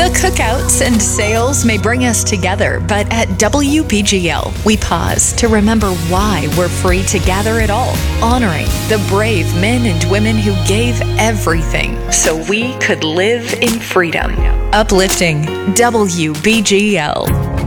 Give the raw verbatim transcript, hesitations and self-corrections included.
Cookouts and sales may bring us together, but at W B G L, we pause to remember why we're free to gather at all, honoring the brave men and women who gave everything so we could live in freedom. Uplifting W B G L.